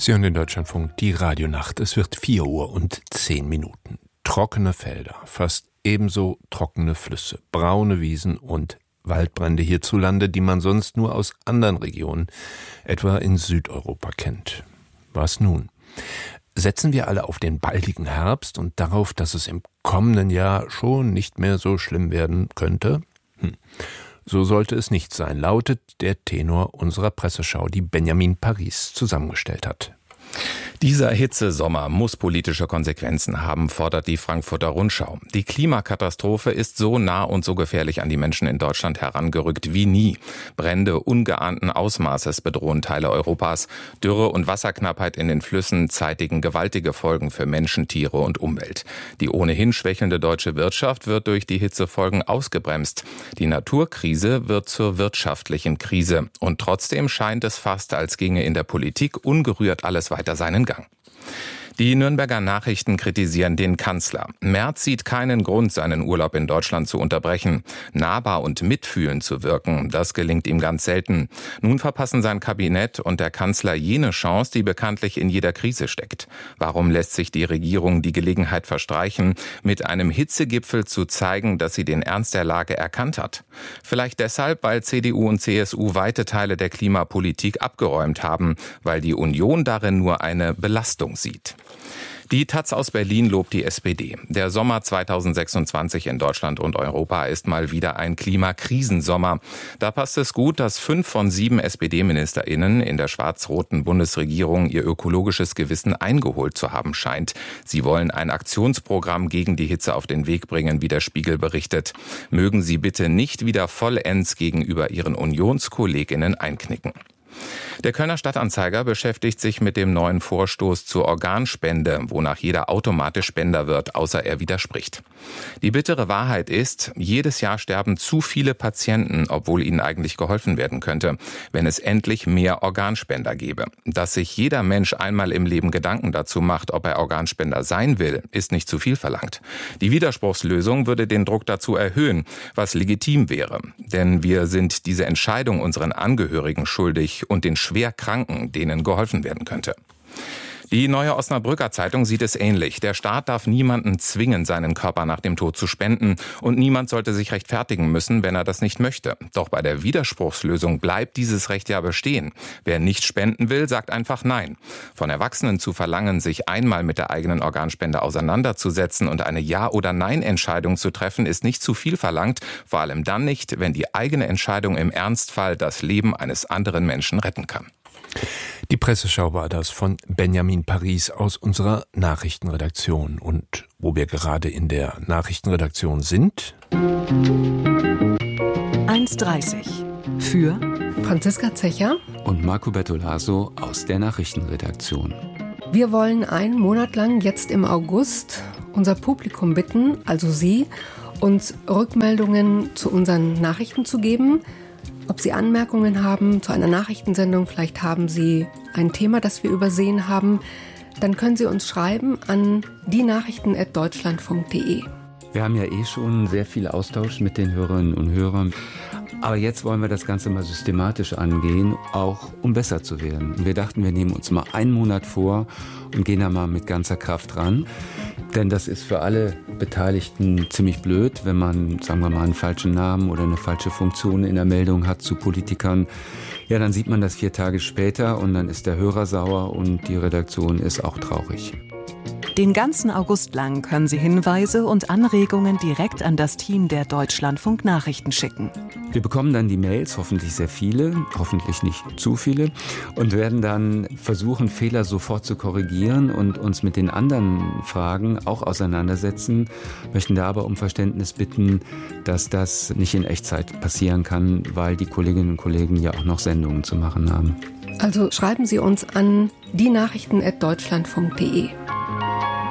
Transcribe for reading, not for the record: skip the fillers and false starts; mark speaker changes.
Speaker 1: Sie hören den Deutschlandfunk, die Radionacht. Es wird 4:10 Uhr. Trockene Felder, fast ebenso trockene Flüsse, braune Wiesen und Waldbrände hierzulande, die man sonst nur aus anderen Regionen, etwa in Südeuropa, kennt. Was nun? Setzen wir alle auf den baldigen Herbst und darauf, dass es im kommenden Jahr schon nicht mehr so schlimm werden könnte? So sollte es nicht sein, lautet der Tenor unserer Presseschau, die Benjamin Paris zusammengestellt hat.
Speaker 2: Dieser Hitzesommer muss politische Konsequenzen haben, fordert die Frankfurter Rundschau. Die Klimakatastrophe ist so nah und so gefährlich an die Menschen in Deutschland herangerückt wie nie. Brände ungeahnten Ausmaßes bedrohen Teile Europas. Dürre und Wasserknappheit in den Flüssen zeitigen gewaltige Folgen für Menschen, Tiere und Umwelt. Die ohnehin schwächelnde deutsche Wirtschaft wird durch die Hitzefolgen ausgebremst. Die Naturkrise wird zur wirtschaftlichen Krise. Und trotzdem scheint es fast, als ginge in der Politik ungerührt alles weiter seinen Gang. Die Nürnberger Nachrichten kritisieren den Kanzler. Merz sieht keinen Grund, seinen Urlaub in Deutschland zu unterbrechen. Nahbar und mitfühlend zu wirken, das gelingt ihm ganz selten. Nun verpassen sein Kabinett und der Kanzler jene Chance, die bekanntlich in jeder Krise steckt. Warum lässt sich die Regierung die Gelegenheit verstreichen, mit einem Hitzegipfel zu zeigen, dass sie den Ernst der Lage erkannt hat? Vielleicht deshalb, weil CDU und CSU weite Teile der Klimapolitik abgeräumt haben, weil die Union darin nur eine Belastung sieht. Die taz aus Berlin lobt die SPD. Der Sommer 2026 in Deutschland und Europa ist mal wieder ein Klimakrisensommer. Da passt es gut, dass 5 von 7 SPD-MinisterInnen in der schwarz-roten Bundesregierung ihr ökologisches Gewissen eingeholt zu haben scheint. Sie wollen ein Aktionsprogramm gegen die Hitze auf den Weg bringen, wie der Spiegel berichtet. Mögen sie bitte nicht wieder vollends gegenüber ihren UnionskollegInnen einknicken. Der Kölner Stadtanzeiger beschäftigt sich mit dem neuen Vorstoß zur Organspende, wonach jeder automatisch Spender wird, außer er widerspricht. Die bittere Wahrheit ist, jedes Jahr sterben zu viele Patienten, obwohl ihnen eigentlich geholfen werden könnte, wenn es endlich mehr Organspender gäbe. Dass sich jeder Mensch einmal im Leben Gedanken dazu macht, ob er Organspender sein will, ist nicht zu viel verlangt. Die Widerspruchslösung würde den Druck dazu erhöhen, was legitim wäre. Denn wir sind diese Entscheidung unseren Angehörigen schuldig und den Schwerkranken, denen geholfen werden könnte. Die Neue Osnabrücker Zeitung sieht es ähnlich. Der Staat darf niemanden zwingen, seinen Körper nach dem Tod zu spenden. Und niemand sollte sich rechtfertigen müssen, wenn er das nicht möchte. Doch bei der Widerspruchslösung bleibt dieses Recht ja bestehen. Wer nicht spenden will, sagt einfach Nein. Von Erwachsenen zu verlangen, sich einmal mit der eigenen Organspende auseinanderzusetzen und eine Ja- oder Nein-Entscheidung zu treffen, ist nicht zu viel verlangt. Vor allem dann nicht, wenn die eigene Entscheidung im Ernstfall das Leben eines anderen Menschen retten kann.
Speaker 1: Die Presseschau war das von Benjamin Paris aus unserer Nachrichtenredaktion. Und wo wir gerade in der Nachrichtenredaktion sind...
Speaker 3: 1:30 für
Speaker 4: Franziska Zecher
Speaker 5: und Marco Bertolaso aus der Nachrichtenredaktion.
Speaker 4: Wir wollen einen Monat lang jetzt im August unser Publikum bitten, also Sie, uns Rückmeldungen zu unseren Nachrichten zu geben. Ob Sie Anmerkungen haben zu einer Nachrichtensendung, vielleicht haben Sie ein Thema, das wir übersehen haben, dann können Sie uns schreiben an dienachrichten@deutschlandfunk.de.
Speaker 5: Wir haben ja schon sehr viel Austausch mit den Hörerinnen und Hörern. Aber jetzt wollen wir das Ganze mal systematisch angehen, auch um besser zu werden. Und wir dachten, wir nehmen uns mal einen Monat vor und gehen da mal mit ganzer Kraft ran. Denn das ist für alle Beteiligten ziemlich blöd, wenn man, sagen wir mal, einen falschen Namen oder eine falsche Funktion in der Meldung hat zu Politikern. Ja, dann sieht man das 4 Tage später und dann ist der Hörer sauer und die Redaktion ist auch traurig.
Speaker 3: Den ganzen August lang können Sie Hinweise und Anregungen direkt an das Team der Deutschlandfunk Nachrichten schicken.
Speaker 5: Wir bekommen dann die Mails, hoffentlich sehr viele, hoffentlich nicht zu viele, und werden dann versuchen, Fehler sofort zu korrigieren und uns mit den anderen Fragen auch auseinandersetzen, möchten da aber um Verständnis bitten, dass das nicht in Echtzeit passieren kann, weil die Kolleginnen und Kollegen ja auch noch Sendungen zu machen haben.
Speaker 4: Also schreiben Sie uns an dienachrichten@deutschlandfunk.de.